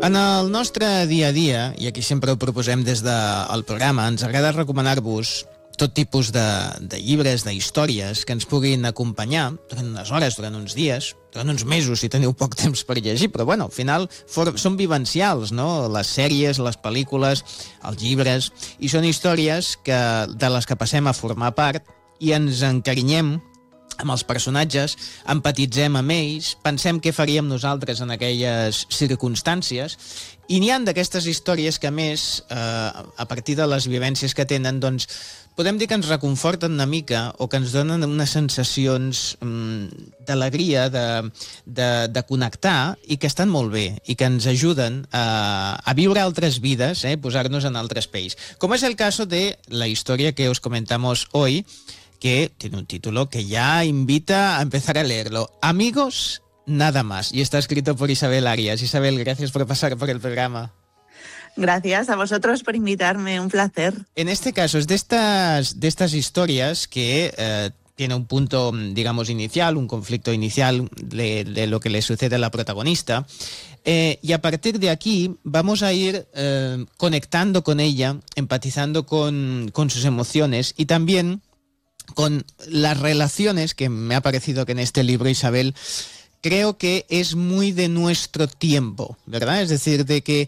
En el nostre dia a dia, i aquí sempre ho proposem des del programa, ens agrada recomanar-vos tot tipus de llibres, d'històries que ens puguin acompanyar durant unes hores, durant uns dies, durant uns mesos, si teniu poc temps per llegir, però bueno, al final són vivencials, no? Les sèries, les pel·lícules, els llibres, i són històries de les que passem a formar part i ens encarinyem amb els personatges, empatitzem amb ells, pensem què faríem nosaltres en aquelles circumstàncies, i n'hi ha d'aquestes històries que, a més, a partir de les vivències que tenen, doncs, podem dir que ens reconforten una mica o que ens donen unes sensacions d'alegria, de connectar, i que estan molt bé, i que ens ajuden a viure altres vides, posar-nos en altres pells. Com és el cas de la història que os comentamos hoy, que tiene un título que ya invita a empezar a leerlo. Amigos, nada más. Y está escrito por Isabel Arias. Isabel, gracias por pasar por el programa. Gracias a vosotros por invitarme, un placer. En este caso es de estas historias que tiene un punto, digamos, inicial, un conflicto inicial de lo que le sucede a la protagonista. Y a partir de aquí vamos a ir conectando con ella, empatizando con sus emociones y también con las relaciones, que me ha parecido que en este libro, Isabel, creo que es muy de nuestro tiempo, ¿verdad? Es decir, de que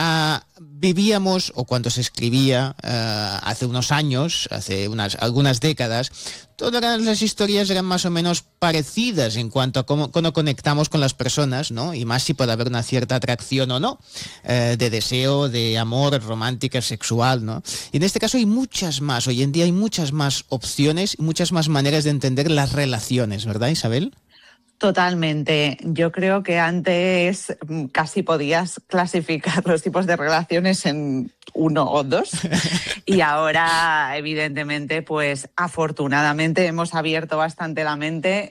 vivíamos, o cuando se escribía hace unos años, hace algunas décadas, todas las historias eran más o menos parecidas en cuanto a cómo conectamos con las personas, ¿no? Y más si puede haber una cierta atracción o no, de deseo, de amor romántica, sexual, ¿no? Y en este caso hay muchas más, hoy en día hay muchas más opciones y muchas más maneras de entender las relaciones, ¿verdad, Isabel? Totalmente. Yo creo que antes casi podías clasificar los tipos de relaciones en 1 o 2 y ahora, evidentemente, pues afortunadamente hemos abierto bastante la mente.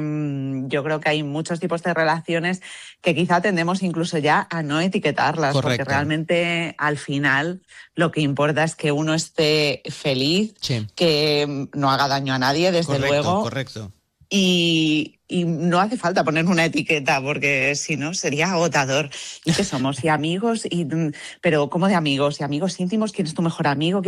Yo creo que hay muchos tipos de relaciones que quizá tendemos incluso ya a no etiquetarlas. Correcto. Porque realmente al final lo que importa es que uno esté feliz, sí, que no haga daño a nadie, desde luego. Correcto. Y no hace falta poner una etiqueta, porque si no sería agotador. ¿Y qué somos? Y amigos, pero ¿cómo de amigos? ¿Y amigos íntimos? ¿Quién es tu mejor amigo?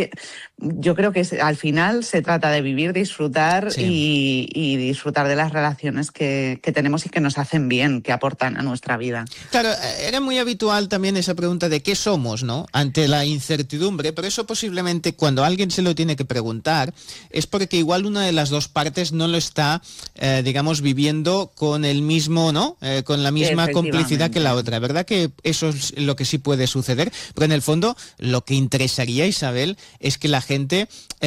Yo creo que al final se trata de vivir, disfrutar, sí, y disfrutar de las relaciones que tenemos y que nos hacen bien, que aportan a nuestra vida. Claro, era muy habitual también esa pregunta de qué somos, ¿no? Ante la incertidumbre, pero eso posiblemente cuando alguien se lo tiene que preguntar es porque igual una de las dos partes no lo está, digamos, viviendo con el mismo, ¿no? Con la misma complicidad que la otra, ¿verdad? Que eso es lo que sí puede suceder, pero en el fondo lo que interesaría, Isabel, es que la gente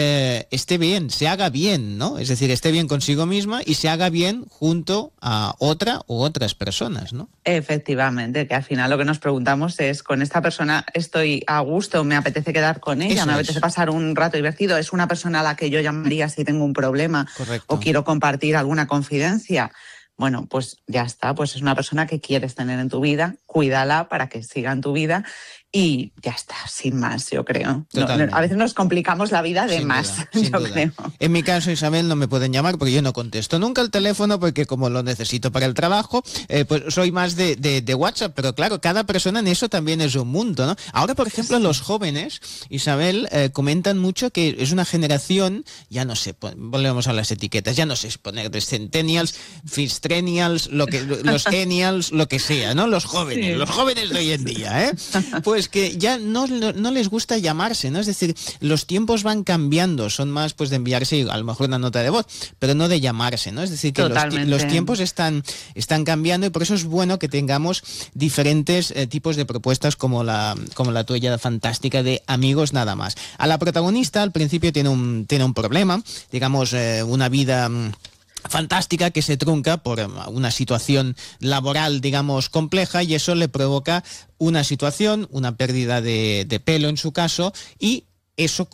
esté bien, se haga bien, ¿no? Es decir, esté bien consigo misma y se haga bien junto a otra u otras personas, ¿no? Efectivamente, que al final lo que nos preguntamos es, ¿con esta persona estoy a gusto? ¿Me apetece quedar con ella? Eso ¿me apetece pasar un rato divertido? ¿Es una persona a la que yo llamaría si tengo un problema? Correcto. ¿O quiero compartir alguna confidencia? Bueno, pues ya está, pues es una persona que quieres tener en tu vida, cuídala para que siga en tu vida y ya está, sin más, yo creo. No, a veces nos complicamos la vida de sin más, duda, yo duda. Creo. En mi caso, Isabel, no me pueden llamar porque yo no contesto nunca el teléfono porque como lo necesito para el trabajo, pues soy más de WhatsApp, pero claro, cada persona en eso también es un mundo, ¿no? Ahora, por ejemplo, los jóvenes, Isabel, comentan mucho que es una generación, ya no sé, volvemos a las etiquetas, ya no sé poner de centennials, fistrenials, los ennials, lo que sea, ¿no? Los jóvenes de hoy en día, Pues que ya no les gusta llamarse, ¿no? Es decir, los tiempos van cambiando, son más pues de enviarse a lo mejor una nota de voz, pero no de llamarse, ¿no? Es decir, que los tiempos están cambiando y por eso es bueno que tengamos diferentes tipos de propuestas como la tuya fantástica de Amigos nada más. A la protagonista al principio tiene un problema, digamos, una vida fantástica que se trunca por una situación laboral, digamos, compleja, y eso le provoca una situación, una pérdida de pelo en su caso, y eso